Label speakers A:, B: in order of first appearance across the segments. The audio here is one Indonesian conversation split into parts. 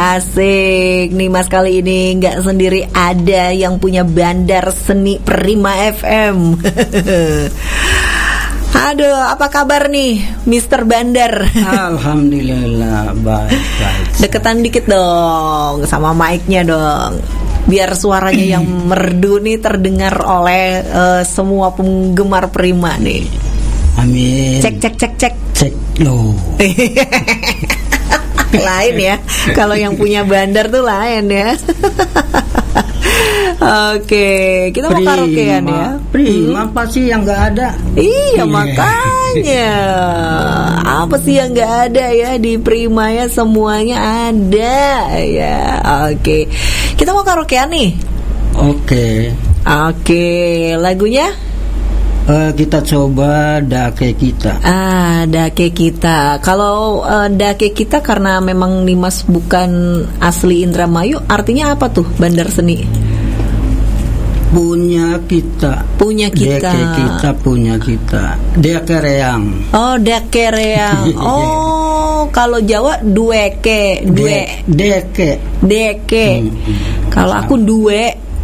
A: Asik nih Mas, kali ini nggak sendiri, ada yang punya Bandar Seni Prima FM. Aduh, apa kabar nih Mr. Bandar?
B: Alhamdulillah, baik.
A: Deketan dikit dong sama mic-nya dong, biar suaranya yang merdu nih terdengar oleh semua penggemar Prima nih.
B: Amin.
A: Cek
B: loh.
A: Lain ya, kalau yang punya Bandar tuh lain ya. Oke, kita mau karaokean ya.
B: Prima apa sih yang nggak ada?
A: Iya, makanya apa sih yang nggak ada ya di Prima ya? Semuanya ada ya. Oke, kita mau karaokean nih. Oke, lagunya?
B: Kita coba Dake Kita.
A: Dake Kita. Kalau Dake Kita karena memang Nimas bukan asli Indramayu, artinya apa tuh Bandar Seni?
B: Punya kita. Dake kita punya kita. Dake Reang.
A: Oh, Dake Reang. Oh, kalau Jawa Deke. Kalau aku Due.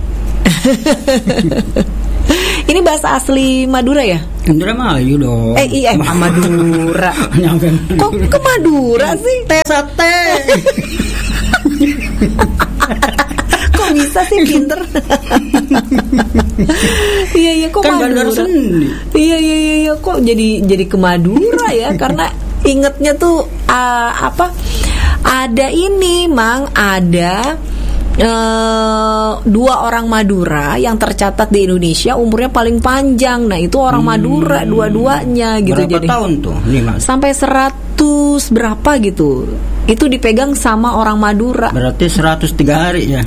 A: Ini bahasa asli Madura ya?
B: Indramayu dong.
A: Iya, Madura. Kok ke Madura sih?
B: Sate.
A: Kok bisa sih pinter? Iya, kok
B: kan
A: Madura?
B: Bandar Seni.
A: Iya, kok jadi ke Madura ya? Karena ingetnya tuh ada ini, Mang, ada 2 orang Madura yang tercatat di Indonesia umurnya paling panjang. Nah, itu orang Madura dua-duanya gitu.
B: Berapa
A: jadi
B: tahun tuh? 5.
A: Sampai 100 berapa gitu. Itu dipegang sama orang Madura.
B: Berarti 103 hari ya.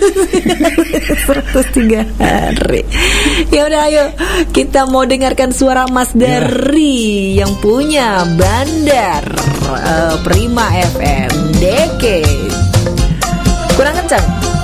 A: 103 hari. Ya udah, ayo kita mau dengarkan suara Mas Dari yang punya Bandar Prima FM. Deke. Kurang kencang.